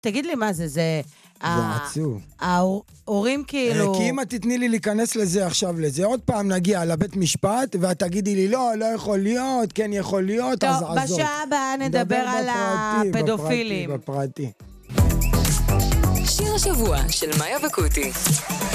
תגיד לי מה זה, זה עצוב. ההורים כאילו... כי אם את תתני לי להיכנס לזה עכשיו לזה, עוד פעם נגיע לבית משפט, ואת תגידי לי, לא יכול להיות, כן יכול להיות, אז טוב, עזוב. בשעה הבאה נדבר על הפדופילים. בפרטי. שיר השבוע של מאיה וקוטי.